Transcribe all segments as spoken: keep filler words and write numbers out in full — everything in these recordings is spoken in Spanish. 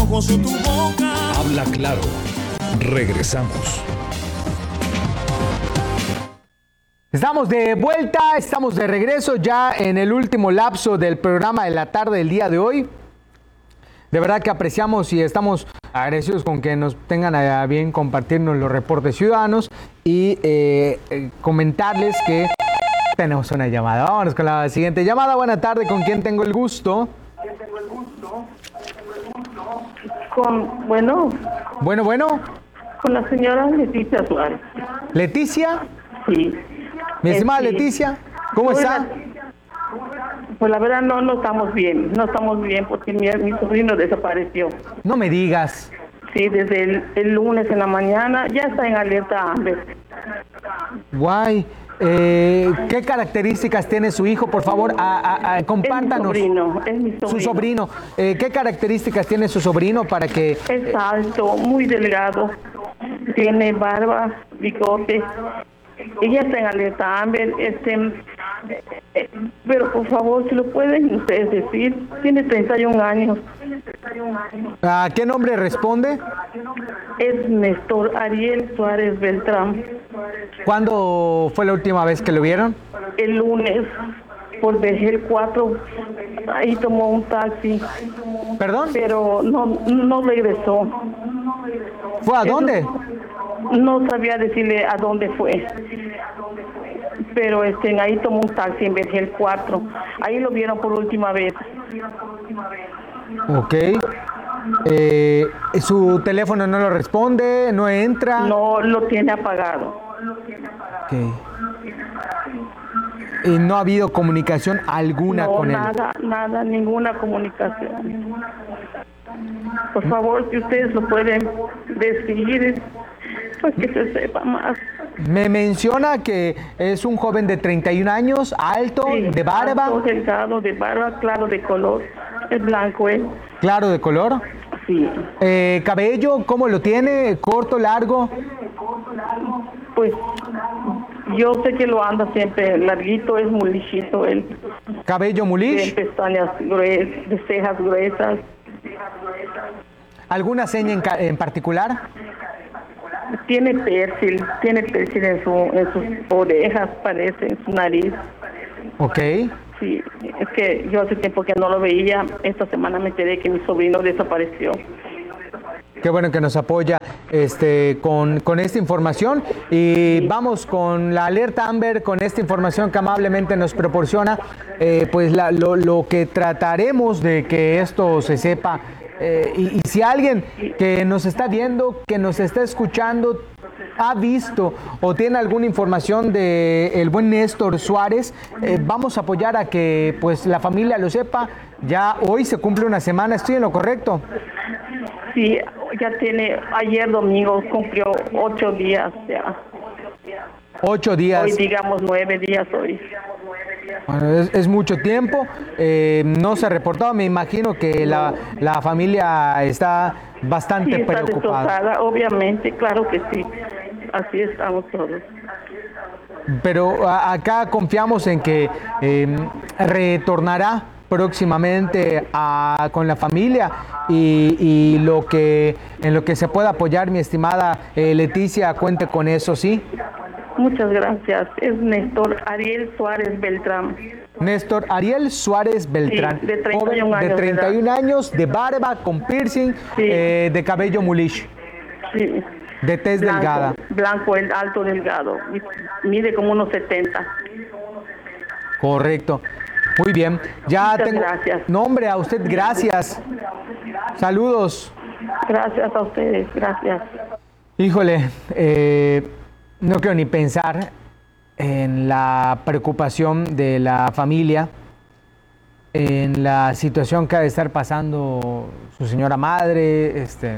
ojos o tu boca. Habla Claro. Regresamos. Estamos de vuelta, estamos de regreso ya en el último lapso del programa de la tarde del día de hoy. De verdad que apreciamos y estamos agradecidos con que nos tengan a bien compartirnos los reportes ciudadanos y eh, eh, comentarles que tenemos una llamada. Vámonos con la siguiente llamada. Buenas tardes, ¿con quién tengo el gusto? Con, bueno. Bueno, bueno. Con la señora Leticia Suárez. ¿Leticia? Sí. Mi estimada eh, sí. Leticia, ¿cómo Pues está? la, pues la verdad no, no estamos bien, no estamos bien porque mi, mi sobrino desapareció. No me digas. Sí, desde el, el lunes en la mañana ya está en alerta Amber. Guay. Eh, ¿Qué características tiene su hijo? Por favor, a, a, a, compártanos. Es mi sobrino, es mi sobrino. Su sobrino. Eh, ¿Qué características tiene su sobrino para que... Es alto, muy delgado, tiene barba, bigote. Ella está en alerta Amber, este, eh, pero por favor, si lo pueden ustedes decir, tiene treinta y un años. ¿A qué nombre responde? Es Néstor Ariel Suárez Beltrán. ¿Cuándo fue la última vez que lo vieron? El lunes, por Vergel cuatro, ahí tomó un taxi. ¿Perdón? Pero no, no regresó. ¿Fue a dónde? No sabía decirle a dónde fue. Pero este, ahí tomó un taxi en Vergel cuatro. Ahí lo vieron por última vez. Ok. Eh, ¿Su teléfono no lo responde? ¿No entra? No, lo tiene apagado. Okay. ¿Y no ha habido comunicación alguna no, con él? Nada, nada, ninguna comunicación. Por favor, si ustedes lo pueden decir, pues que se sepa más. Me menciona que es un joven de treinta y un años, alto, Sí, de barba. Alto, delgado, de barba, claro de color, es blanco, ¿eh? Claro de color. Sí. Eh, cabello, ¿cómo lo tiene? ¿Corto, largo? Pues yo sé que lo anda siempre larguito, es muy lichito él. ¿Cabello mulish? De pestañas gruesas, de cejas gruesas. ¿Alguna seña en, en particular? Tiene pérsil, tiene pérsil en, su, en sus orejas, parece, en su nariz. Ok. Sí, es que yo hace tiempo que no lo veía. Esta semana me enteré que mi sobrino desapareció. Qué bueno que nos apoya este, con, con esta información. Y vamos con la alerta Amber, con esta información que amablemente nos proporciona. Eh, pues la, lo, lo que trataremos de que esto se sepa. Eh, y, y si alguien que nos está viendo, que nos está escuchando, ha visto o tiene alguna información de el buen Néstor Suárez, eh, vamos a apoyar a que pues la familia lo sepa. Ya hoy se cumple una semana, ¿estoy en lo correcto? Sí, ya tiene, ayer domingo cumplió ocho días ya. Ocho días. Hoy digamos nueve días hoy. Bueno, es, es mucho tiempo, eh, no se ha reportado, me imagino que la, la familia está bastante sí, está preocupada. Destrozada, obviamente, claro que sí, así estamos todos. Pero a, acá confiamos en que eh, retornará próximamente a, con la familia y, y lo que en lo que se pueda apoyar, mi estimada eh, Leticia, cuente con eso, ¿sí? Muchas gracias. Es Néstor Ariel Suárez Beltrán. Néstor Ariel Suárez Beltrán, sí, de treinta y un joven años, de treinta y un de años, de barba, con piercing, sí. eh, de cabello mulish, sí. de tez blanco, delgada. Blanco, el alto, delgado, mide como unos setenta. Correcto. Muy bien. Ya Muchas tengo gracias. nombre a usted, gracias. Saludos. Gracias a ustedes, gracias. Híjole, eh, no quiero ni pensar en la preocupación de la familia, en la situación que ha de estar pasando su señora madre, este,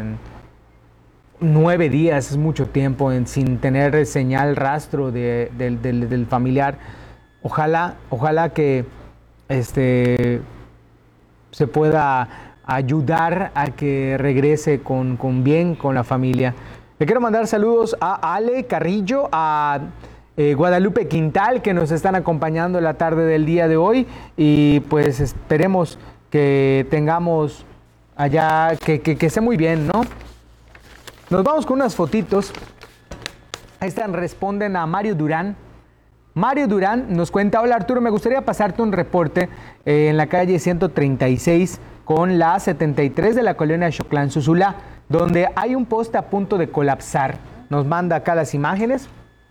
nueve días es mucho tiempo en, sin tener señal, rastro de, de, de, del familiar. Ojalá, ojalá que este, se pueda ayudar a que regrese con, con bien con la familia. Le quiero mandar saludos a Ale Carrillo, a eh, Guadalupe Quintal, que nos están acompañando la tarde del día de hoy, y pues esperemos que tengamos allá, que, que, que esté muy bien, ¿no? Nos vamos con unas fotitos. Ahí están, responden a Mario Durán. Mario Durán nos cuenta: hola Arturo, me gustaría pasarte un reporte eh, en la calle ciento treinta y seis con la setenta y tres de la colonia Xoclán Susula, donde hay un poste a punto de colapsar. Nos manda acá las imágenes.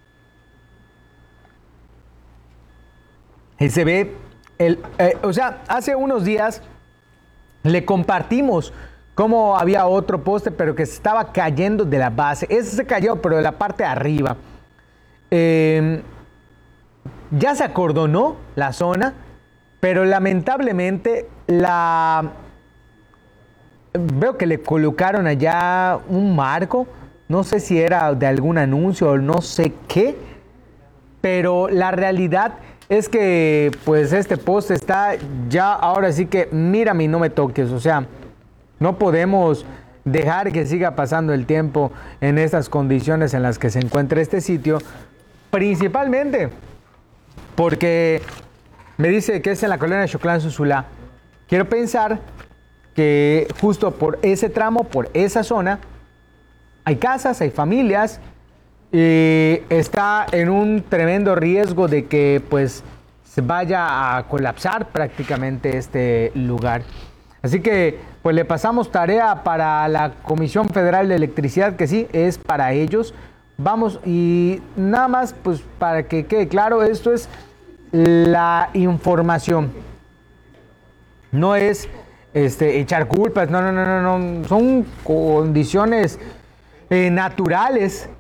Y se ve, el, eh, o sea, hace unos días le compartimos cómo había otro poste, pero que se estaba cayendo de la base. Ese se cayó, pero de la parte de arriba. Eh, ya se acordonó la zona, pero lamentablemente la... Veo que le colocaron allá un marco. No sé si era de algún anuncio o no sé qué. Pero la realidad es que pues este poste está ya, ahora sí que mírame y no me toques. O sea, no podemos dejar que siga pasando el tiempo en estas condiciones en las que se encuentra este sitio, principalmente porque me dice que es en la colonia Xoclán Susula. Quiero pensar que justo por ese tramo, por esa zona, hay casas, hay familias, y está en un tremendo riesgo de que pues se vaya a colapsar prácticamente este lugar. Así que pues le pasamos tarea para la Comisión Federal de Electricidad, que sí, es para ellos. Vamos, y nada más pues para que quede claro, esto es la información. No es este, echar culpas, no, no, no, no, no. Son condiciones eh, naturales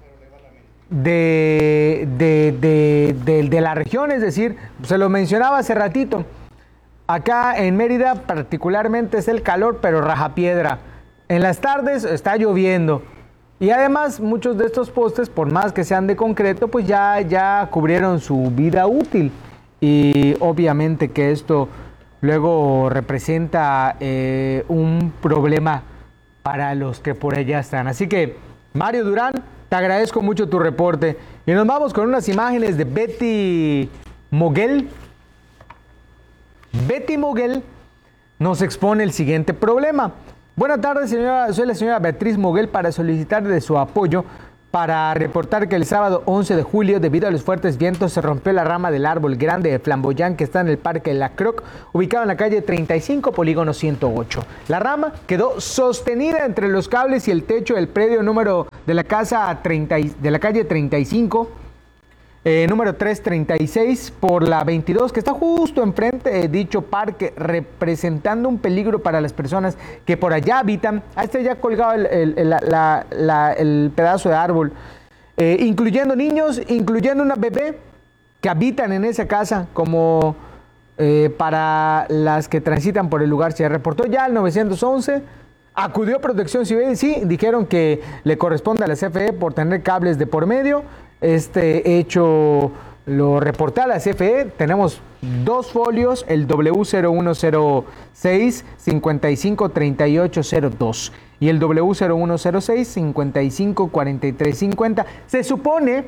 de, de, de, de, de la región, es decir, se lo mencionaba hace ratito. Acá en Mérida particularmente es el calor, pero raja piedra. En las tardes está lloviendo. Y además muchos de estos postes, por más que sean de concreto, pues ya, ya cubrieron su vida útil. Y obviamente que esto luego representa eh, un problema para los que por allá están. Así que, Mario Durán, te agradezco mucho tu reporte. Y nos vamos con unas imágenes de Betty Moguel. Betty Moguel nos expone el siguiente problema. Buenas tardes, señora. Soy la señora Beatriz Moguel para solicitar de su apoyo para reportar que el sábado once de julio, debido a los fuertes vientos, se rompió la rama del árbol grande de flamboyán que está en el Parque La Croc, ubicado en la calle treinta y cinco, polígono ciento ocho. La rama quedó sostenida entre los cables y el techo del predio número de la casa treinta, de la calle treinta y cinco, Eh, número trescientos treinta y seis por la veintidós, que está justo enfrente de dicho parque, representando un peligro para las personas que por allá habitan. Ahí está ya colgado el, el, el, la, la, el pedazo de árbol, eh, incluyendo niños, incluyendo una bebé que habitan en esa casa, como eh, para las que transitan por el lugar. Se reportó ya al nueve once, acudió Protección Civil, sí, dijeron que le corresponde a la C F E por tener cables de por medio. Este hecho lo reporté a la C F E. Tenemos dos folios, el W cero uno cero seis, cincuenta y cinco, treinta y ocho cero dos y el W cero uno cero seis, cincuenta y cinco, cuarenta y tres cincuenta. Se supone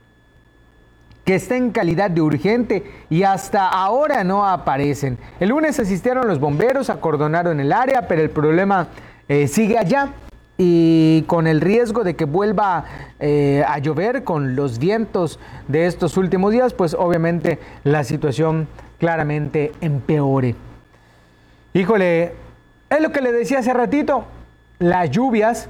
que está en calidad de urgente y hasta ahora no aparecen. El lunes asistieron los bomberos, acordonaron el área, pero el problema eh, sigue allá. Y con el riesgo de que vuelva eh, a llover con los vientos de estos últimos días, pues obviamente la situación claramente empeore. Híjole, es lo que le decía hace ratito, las lluvias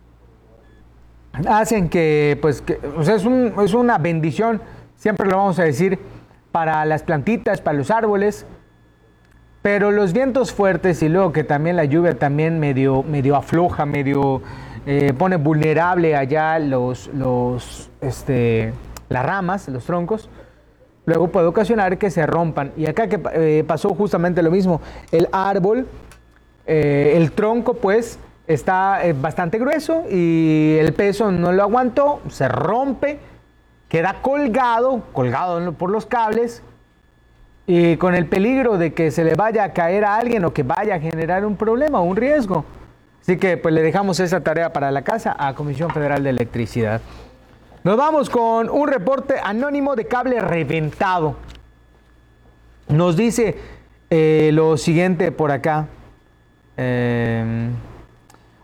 hacen que, pues, que, o sea, es, un, es una bendición, siempre lo vamos a decir, para las plantitas, para los árboles. Pero los vientos fuertes y luego que también la lluvia también medio, medio afloja, medio eh, pone vulnerable allá los, los, este, las ramas, los troncos, luego puede ocasionar que se rompan. Y acá que eh, pasó justamente lo mismo. El árbol, eh, el tronco pues está eh, bastante grueso y el peso no lo aguantó, se rompe, queda colgado, colgado por los cables, y con el peligro de que se le vaya a caer a alguien o que vaya a generar un problema o un riesgo. Así que pues le dejamos esa tarea para la casa a Comisión Federal de Electricidad. Nos vamos con un reporte anónimo de cable reventado. Nos dice eh, lo siguiente por acá. Eh...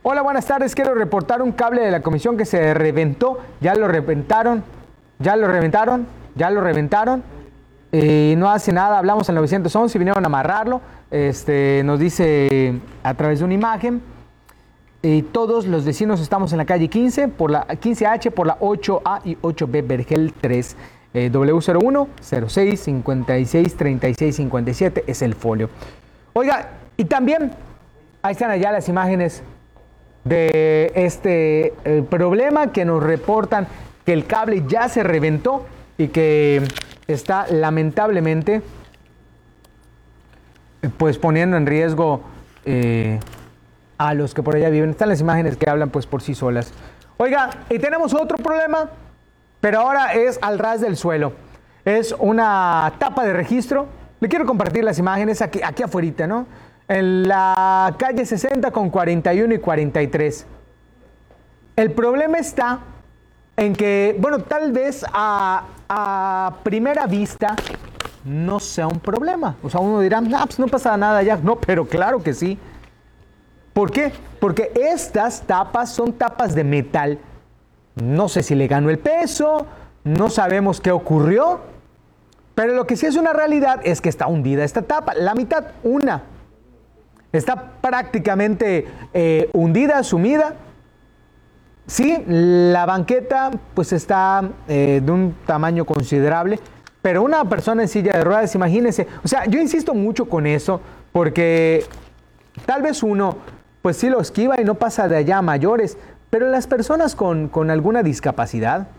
Hola, buenas tardes. Quiero reportar un cable de la comisión que se reventó. Ya lo reventaron. Ya lo reventaron. Ya lo reventaron. Y no hace nada. Hablamos al nueve once y vinieron a amarrarlo. Este, nos dice a través de una imagen. Y todos los vecinos estamos en la calle quince, por la quince H, por la ocho A y ocho B, Vergel tres. Eh, W cero uno cero seis cincuenta y seis treinta y seis cincuenta y siete es el folio. Oiga, y también ahí están allá las imágenes de este eh, problema que nos reportan que el cable ya se reventó y que está lamentablemente pues poniendo en riesgo eh, a los que por allá viven. Están las imágenes que hablan pues por sí solas. Oiga, y tenemos otro problema, pero ahora es al ras del suelo. Es una tapa de registro. Le quiero compartir las imágenes aquí, aquí afuera, ¿no? En la calle sesenta con cuarenta y uno y cuarenta y tres. El problema está en que, bueno, tal vez a, a primera vista no sea un problema. O sea, uno dirá, nah, pues no pasa nada ya. No, pero claro que sí. ¿Por qué? Porque estas tapas son tapas de metal. No sé si le ganó el peso, no sabemos qué ocurrió, pero lo que sí es una realidad es que está hundida esta tapa. La mitad, una, está prácticamente eh, hundida, sumida. Sí, la banqueta pues está eh, de un tamaño considerable, pero una persona en silla de ruedas, imagínense. O sea, yo insisto mucho con eso, porque tal vez uno pues sí lo esquiva y no pasa de allá a mayores, pero las personas con, con alguna discapacidad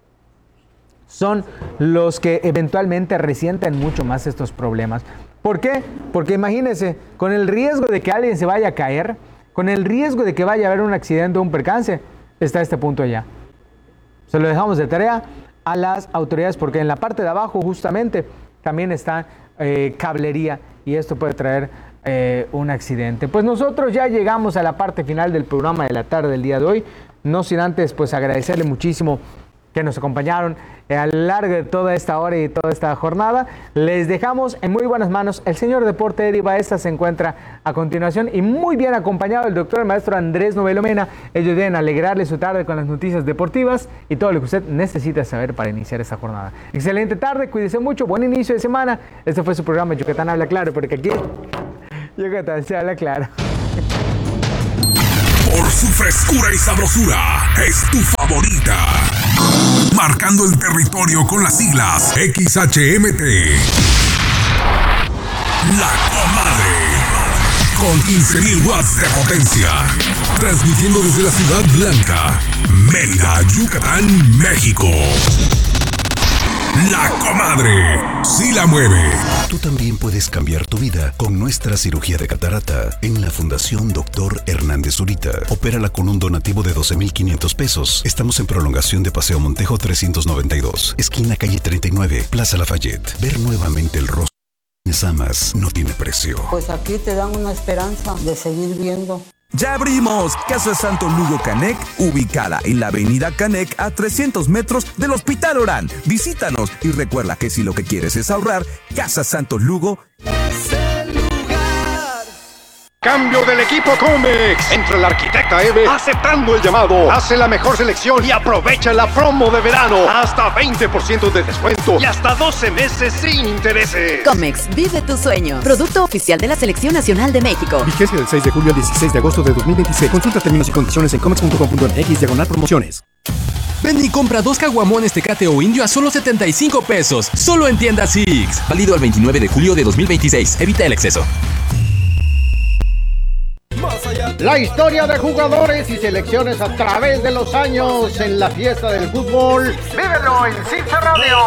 son los que eventualmente resienten mucho más estos problemas. ¿Por qué? Porque imagínense, con el riesgo de que alguien se vaya a caer, con el riesgo de que vaya a haber un accidente o un percance, está este punto allá. Se lo dejamos de tarea a las autoridades, porque en la parte de abajo justamente también está eh, cablería y esto puede traer Eh, un accidente. Pues nosotros ya llegamos a la parte final del programa de la tarde del día de hoy, no sin antes pues agradecerle muchísimo que nos acompañaron a lo largo de toda esta hora y toda esta jornada. Les dejamos en muy buenas manos. El señor Deporte Eddie Baeza se encuentra a continuación y muy bien acompañado del doctor el maestro Andrés Novelomena. Ellos deben alegrarle su tarde con las noticias deportivas y todo lo que usted necesita saber para iniciar esta jornada. Excelente tarde, cuídese mucho, buen inicio de semana. Este fue su programa Yucatán Habla Claro, porque aquí Yucatán se habla claro. Por su frescura y sabrosura, es tu favorita. Marcando el territorio con las siglas X H M T. La Comadre. Con quince mil watts de potencia. Transmitiendo desde la Ciudad Blanca, Mérida, Yucatán, México. La Comadre, sí la mueve. Tú también puedes cambiar tu vida con nuestra cirugía de catarata en la Fundación Doctor Hernández Zurita. Opérala con un donativo de doce mil quinientos pesos. Estamos en prolongación de Paseo Montejo trescientos noventa y dos, esquina calle treinta y nueve, Plaza Lafayette. Ver nuevamente el rostro de quienes amas no tiene precio. Pues aquí te dan una esperanza de seguir viendo. ¡Ya abrimos! Casa Santo Lugo Canec, ubicada en la avenida Canec a trescientos metros del Hospital Orán. Visítanos y recuerda que si lo que quieres es ahorrar, Casa Santo Lugo es el lugar. Cambio del equipo Comex. Entra el arquitecta Eve aceptando el llamado. Hace la mejor selección y aprovecha la promo de verano. Hasta veinte por ciento de descuento y hasta doce meses sin intereses. Comex, vive tu sueño. Producto oficial de la Selección Nacional de México. Vigencia del seis de julio al dieciséis de agosto de dos mil veintiséis. Consulta términos y condiciones en comex punto com punto m x diagonal promociones. Ven y compra dos caguamones Tecate o Indio a solo setenta y cinco pesos. Solo en tiendas Six. Válido al veintinueve de julio de dos mil veintiséis. Evita el exceso. La historia de jugadores y selecciones a través de los años en la fiesta del fútbol. ¡Vívelo en Six Radio!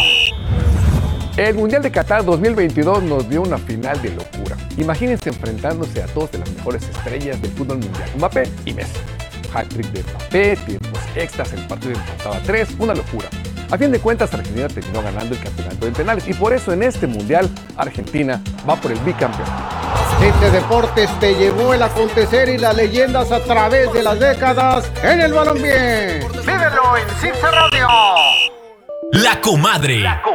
El Mundial de Qatar dos mil veintidós nos dio una final de locura. Imagínense enfrentándose a dos de las mejores estrellas del fútbol mundial, Mbappé y Messi. Hat-trick de Mbappé, tiempos extras, el partido empataba a tres, una locura. A fin de cuentas, Argentina terminó ganando el campeonato de penales y por eso en este Mundial, Argentina va por el bicampeonato. Este Deportes te llevó el acontecer y las leyendas a través de las décadas en el balompié. ¡Vívelo en Six Radio! La Comadre. La Comadre.